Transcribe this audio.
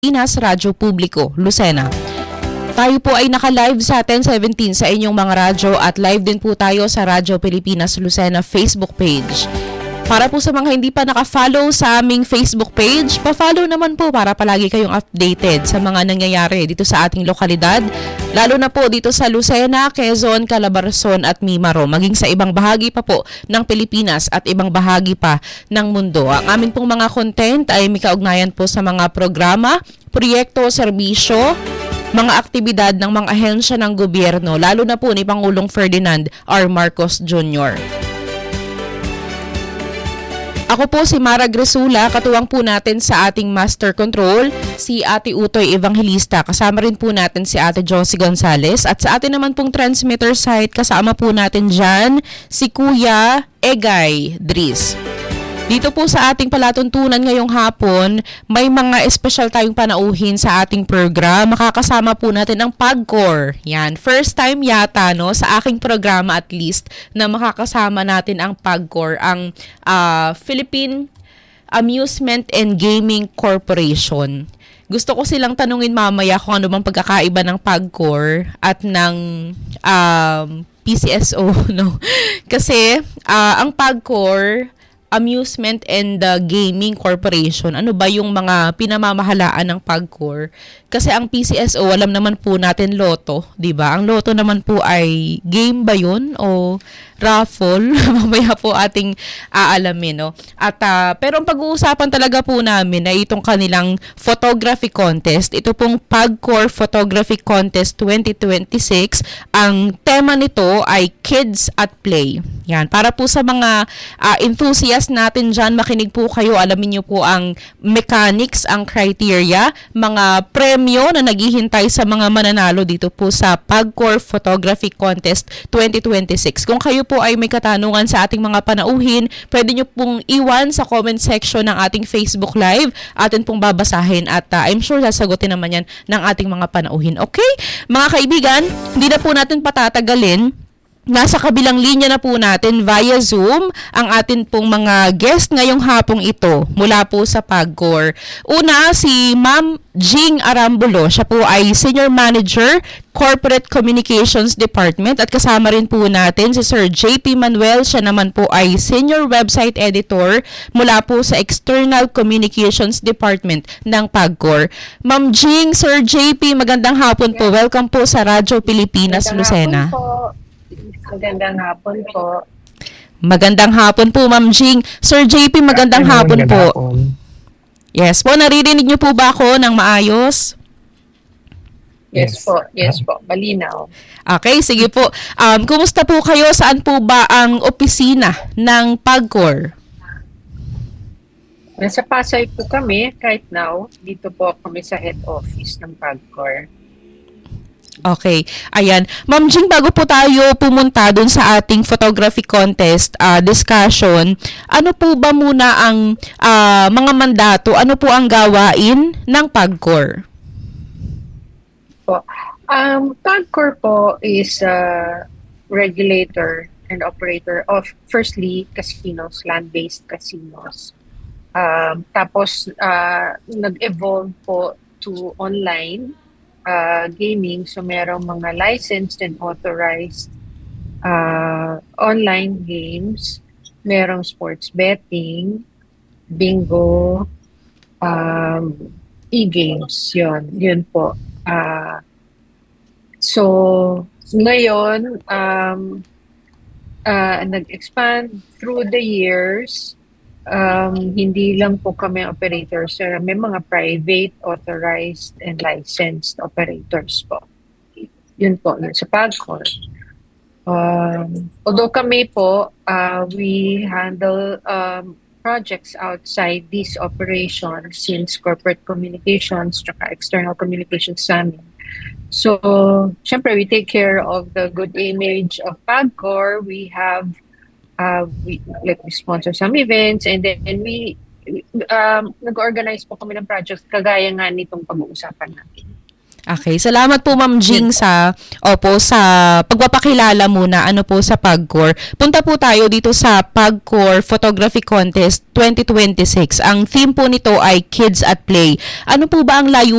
Pilipinas Radyo Publiko, Lucena. Tayo po ay naka-live sa 1017 sa inyong mga radyo at live din po tayo sa Radyo Pilipinas Lucena Facebook page. Para po sa mga hindi pa naka-follow sa aming Facebook page, pa-follow naman po para palagi kayong updated sa mga nangyayari dito sa ating lokalidad, lalo na po dito sa Lucena, Quezon, Calabarzon at Mimaro, maging sa ibang bahagi pa po ng Pilipinas at ibang bahagi pa ng mundo. Ang amin pong mga content ay may kaugnayan po sa mga programa, proyekto, serbisyo, mga aktibidad ng mga ahensya ng gobyerno, lalo na po ni Pangulong Ferdinand R. Marcos Jr. Ako po si Mara Gresula, katuwang po natin sa ating Master Control, si Ate Utoy Evangelista. Kasama rin po natin si Ate Josie Gonzales. At sa atin naman pong transmitter site, kasama po natin dyan si Kuya Egay Dris. Dito po sa ating palatuntunan ngayong hapon, may mga espesyal tayong panauhin sa ating program. Makakasama po natin ang PAGCOR. Yan, first time yata no sa aking programa at least na makakasama natin ang PAGCOR, ang Philippine Amusement and Gaming Corporation. Gusto ko silang tanungin mamaya kung ano bang pagkakaiba ng PAGCOR at ng PCSO, no? Kasi ang PAGCOR, Amusement and Gaming Corporation, ano ba yung mga pinamamahalaan ng PAGCOR? Kasi ang PCSO, alam naman po natin loto, di ba? Ang loto naman po ay game ba yun o raffle? Mamaya po ating aalamin, no? At pero ang pag-uusapan talaga po namin ay itong kanilang photography contest. Ito pong PAGCOR Photography Contest 2026. Ang tema nito ay Kids at Play. Yan, para po sa mga enthusiasts natin dyan, makinig po kayo. Alamin nyo po ang mechanics, ang criteria, mga premyo na naghihintay sa mga mananalo dito po sa PAGCOR Photography Contest 2026. Kung kayo po ay may katanungan sa ating mga panauhin, pwede nyo pong iwan sa comment section ng ating Facebook Live. Atin pong babasahin at I'm sure sasagutin naman yan ng ating mga panauhin. Okay? Mga kaibigan, hindi na po natin patatagalin. Nasa kabilang linya na po natin via Zoom ang atin pong mga guest ngayong hapong ito mula po sa PAGCOR. Una, si Ma'am Jing Arambulo. Siya po ay Senior Manager, Corporate Communications Department at kasama rin po natin si Sir JP Manuel. Siya naman po ay Senior Website Editor mula po sa External Communications Department ng PAGCOR. Ma'am Jing, Sir JP, magandang hapon po. Welcome po sa Radyo Pilipinas Lucena. Magandang hapon po. Magandang hapon po, Ma'am Jing. Sir JP, magandang hapon po. Yes po, naririnig niyo po ba ako ng maayos? Yes po. Malinaw. Okay, sige po. Kumusta po kayo? Saan po ba ang opisina ng PAGCOR? Nasa Pasay po kami right now. Dito po kami sa head office ng PAGCOR. Okay, ayan. Ma'am Jing, bago po tayo pumunta dun sa ating photography contest discussion, ano po ba muna ang mga mandato? Ano po ang gawain ng PAGCOR? PAGCOR po is a regulator and operator of, firstly, casinos, land-based casinos. Tapos, nag-evolve po to online gaming, so merong mga licensed and authorized online games, merong sports betting, bingo, e-games, yun po. So ngayon nag-expand through the years. Hindi lang po kami operators, may mga private, authorized, and licensed operators po. Yun po, yun sa PAGCOR. Although kami po, we handle projects outside these operations since corporate communications, external communications sa amin. So, syempre, we take care of the good image of PAGCOR. We have we sponsor some events, and then we nag-organize po kami ng projects kagaya nga nitong pag-uusapan natin. Okay, salamat po Ma'am Jing sa pagpapakilala muna po sa PAGCOR. Punta po tayo dito sa PAGCOR Photography Contest 2026. Ang theme po nito ay Kids at Play. Ano po ba ang layunin